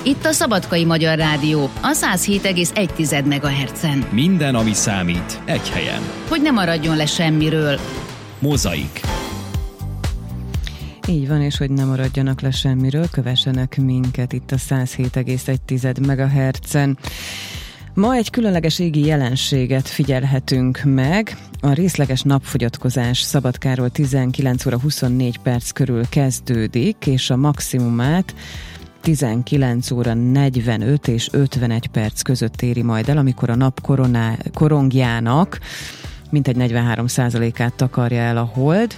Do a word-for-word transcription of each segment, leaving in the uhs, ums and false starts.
Itt a Szabadkai Magyar Rádió, a száz hét egész egy megahertzen. Minden, ami számít, egy helyen. Hogy ne maradjon le semmiről. Mozaik. Így van, és hogy ne maradjanak le semmiről, kövessenek minket itt a száz hét egész egy megahertzen. Ma egy különleges égi jelenséget figyelhetünk meg. A részleges napfogyatkozás Szabadkáról tizenkilenc óra huszonnégy perc körül kezdődik, és a maximumát tizenkilenc óra negyvenöt és ötvenegy perc között éri majd el, amikor a nap koroná, korongjának mintegy negyvenhárom százalékát takarja el a hold.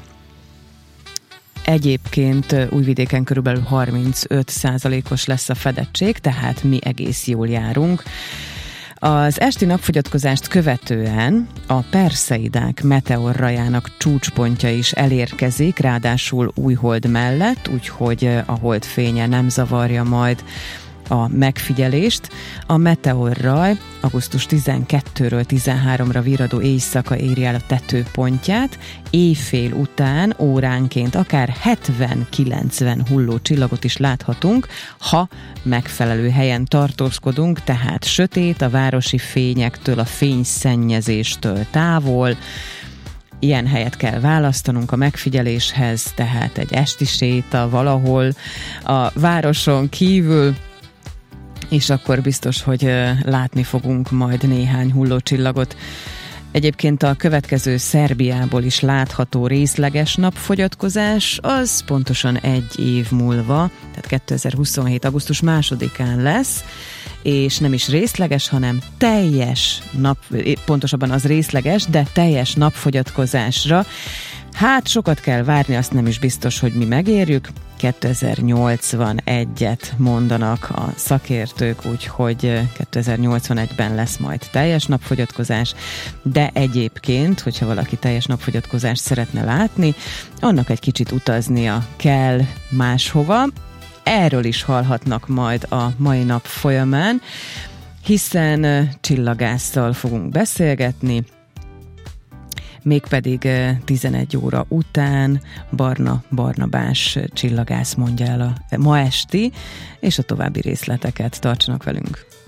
Egyébként Újvidéken körülbelül harmincöt százalékos lesz a fedettség, tehát mi egész jól járunk. Az esti napfogyatkozást követően a Perseidák meteorrajának csúcspontja is elérkezik, ráadásul újhold mellett, úgyhogy a hold fénye nem zavarja majd a megfigyelést. A meteorraj augusztus tizenkettőről tizenháromra virradó éjszaka éri el a tetőpontját, éjfél után óránként akár hetven-kilencven hulló csillagot is láthatunk, ha megfelelő helyen tartózkodunk, tehát sötét, a városi fényektől, a fényszennyezéstől távol. Ilyen helyet kell választanunk a megfigyeléshez, tehát egy esti séta valahol a városon kívül, és akkor biztos, hogy látni fogunk majd néhány hullócsillagot. Egyébként a következő Szerbiából is látható részleges napfogyatkozás, az pontosan egy év múlva, tehát kétezer-huszonhét. augusztus másodikán lesz, és nem is részleges, hanem teljes nap, pontosabban az részleges, de teljes napfogyatkozásra. Hát sokat kell várni, azt nem is biztos, hogy mi megérjük. kétezer-nyolcvanegyet mondanak a szakértők, úgyhogy kétezer-nyolcvanegyben lesz majd teljes napfogyatkozás, de egyébként, hogyha valaki teljes napfogyatkozást szeretne látni, annak egy kicsit utaznia kell máshova. Erről is hallhatnak majd a mai nap folyamán, hiszen csillagásszal fogunk beszélgetni, mégpedig tizenegy óra után Barna Barnabás csillagász mondja el a ma esti, és a további részleteket tartsanak velünk.